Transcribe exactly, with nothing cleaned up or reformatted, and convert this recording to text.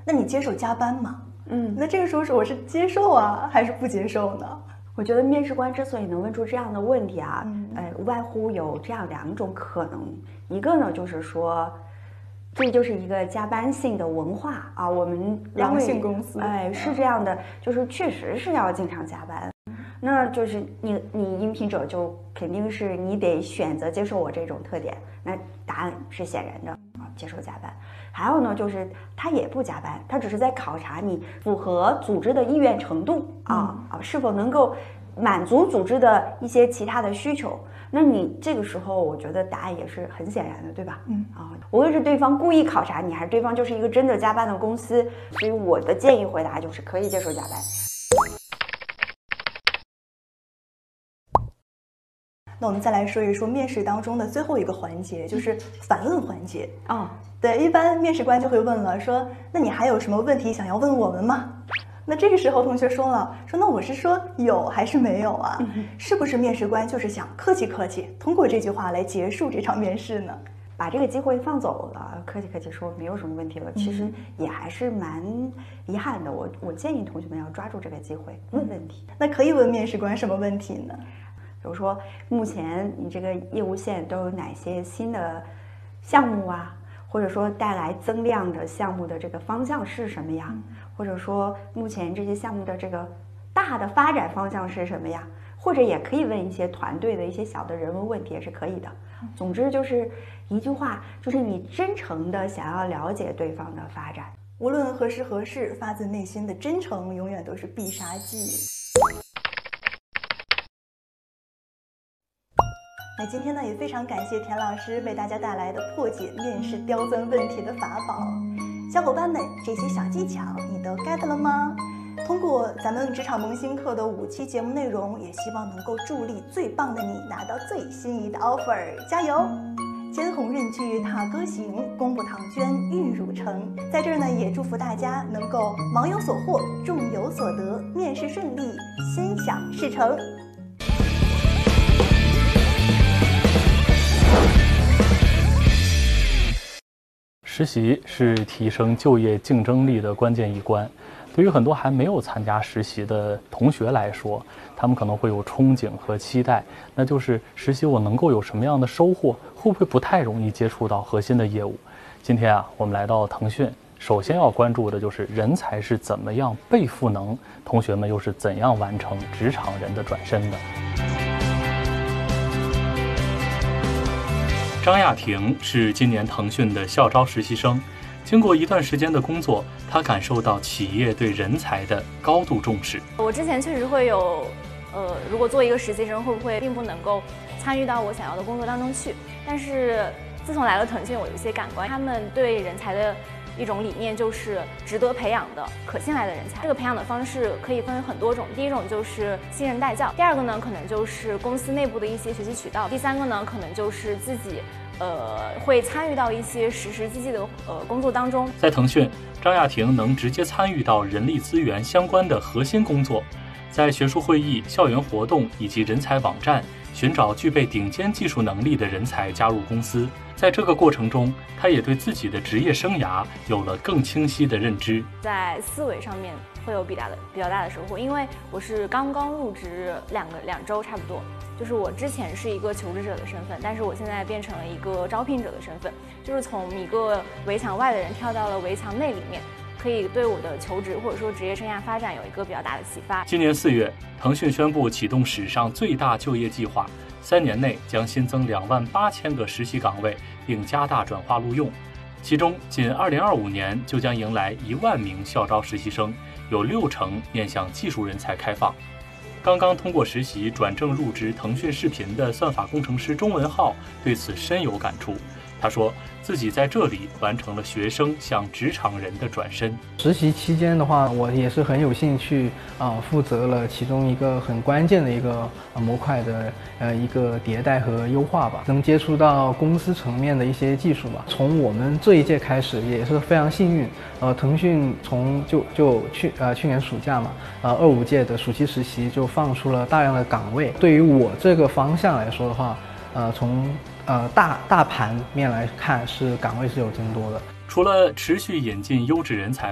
那你接受加班吗？ 嗯， 那这个时候是我是接受啊，还是不接受呢？ 我觉得面试官之所以能问出这样的问题啊， 嗯、 呃，无外乎有这样两种可能，一个呢就是说，这就是一个加班性的文化啊，我们狼性公司， 哎，是这样的，就是确实是要经常加班。那就是你你应聘者就肯定是你得选择接受我这种特点，那答案是显然的啊，接受加班。还有呢，就是他也不加班，他只是在考察你符合组织的意愿程度啊啊，是否能够满足组织的一些其他的需求。那你这个时候，我觉得答案也是很显然的，对吧？ 嗯啊，无论是对方故意考察你，还是对方就是一个真的加班的公司，所以我的建议回答就是可以接受加班。 那我们再来说一说面试当中的最后一个环节，就是反问环节。 哦， 对，一般面试官就会问了，说那你还有什么问题想要问我们吗？那这个时候同学说了，说那我是说有还是没有啊？嗯、是不是面试官就是想客气客气，通过这句话来结束这场面试呢？ 把这个机会放走了，客气客气说没有什么问题了，其实也还是蛮遗憾的。我我建议同学们要抓住这个机会问问题。 那可以问面试官什么问题呢？ 比如说，目前你这个业务线都有哪些新的项目啊？或者说带来增量的项目的这个方向是什么呀？嗯、或者说目前这些项目的这个大的发展方向是什么呀？或者也可以问一些团队的一些小的人文问题也是可以的。总之就是一句话，就是你真诚的想要了解对方的发展， 无论何时何事，发自内心的真诚永远都是必杀技。那今天呢，也非常感谢田老师为大家带来的破解面试刁钻问题的法宝。小伙伴们，这些小技巧你都 get 了吗？通过咱们职场萌新课的五期节目内容，也希望能够助力最棒的你拿到最心仪的 offer， 加油！肩鸿闰聚，踏歌行，功不唐捐，玉汝成。在这儿呢，也祝福大家能够忙有所获，众有所得，面试顺利，心想事成。 实习是提升就业竞争力的关键一关。对于很多还没有参加实习的同学来说，他们可能会有憧憬和期待，那就是实习我能够有什么样的收获？会不会不太容易接触到核心的业务？今天啊，我们来到腾讯，首先要关注的就是人才是怎么样被赋能，同学们又是怎样完成职场人的转身的。张亚婷是今年腾讯的校招实习生，经过一段时间的工作，她感受到企业对人才的高度重视。 我之前确实会有，呃，如果做一个实习生，会不会并不能够参与到我想要的工作当中去？但是自从来了腾讯，我有一些感官，他们对人才的一种理念就是值得培养的、可信赖的人才。这个培养的方式可以分为很多种，第一种就是新人带教，第二个呢可能就是公司内部的一些学习渠道，第三个呢可能就是自己呃会参与到一些实实际际的呃工作当中。 在腾讯，张亚婷能直接参与到人力资源相关的核心工作，在学术会议、校园活动以及人才网站寻找具备顶尖技术能力的人才加入公司。在这个过程中，他也对自己的职业生涯有了更清晰的认知， 在思维上面会有比大的比较大的收获。因为我是刚刚入职两个两周差不多，就是我之前是一个求职者的身份，但是我现在变成了一个招聘者的身份，就是从一个围墙外的人跳到了围墙内里面，可以对我的求职或者说职业生涯发展有一个比较大的启发。 今年四月，腾讯宣布启动史上最大就业计划，三年内将新增两万八千个实习岗位，并加大转化录用。其中，仅二零二五年就将迎来一万名校招实习生，有六成面向技术人才开放。刚刚通过实习转正入职腾讯视频的算法工程师钟文浩对此深有感触。他说自己在这里完成了学生向职场人的转身。 实习期间的话，我也是很有兴趣啊、呃，负责了其中一个很关键的一个、呃、模块的呃一个迭代和优化吧，能接触到公司层面的一些技术吧。从我们这一届开始也是非常幸运，呃，腾讯从就就去呃去年暑假嘛，呃二五届的暑期实习就放出了大量的岗位。对于我这个方向来说的话，呃从呃，大大盘面来看，是岗位是有增多的。 除了持续引进优质人才